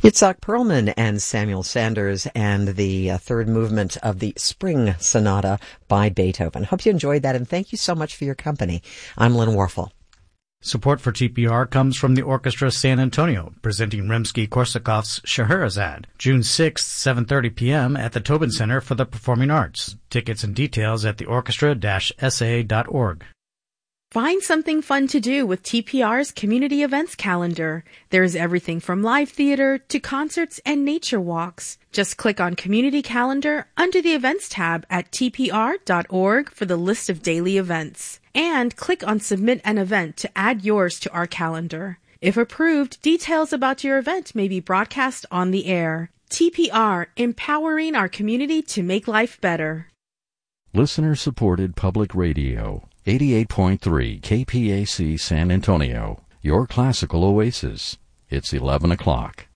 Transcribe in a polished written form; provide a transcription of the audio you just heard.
Yitzhak Perlman and Samuel Sanders and the third movement of the Spring Sonata by Beethoven. Hope you enjoyed that, and thank you so much for your company. I'm Lynn Warfel. Support for TPR comes from the Orchestra San Antonio, presenting Rimsky-Korsakov's Scheherazade, June 6th, 7:30 p.m. at the Tobin Center for the Performing Arts. Tickets and details at theorchestra-sa.org. Find something fun to do with TPR's community events calendar. There's everything from live theater to concerts and nature walks. Just click on Community Calendar under the Events tab at tpr.org for the list of daily events. And click on Submit an Event to add yours to our calendar. If approved, details about your event may be broadcast on the air. TPR, empowering our community to make life better. Listener-supported public radio. 88.3 KPAC San Antonio, your classical oasis. It's 11 o'clock.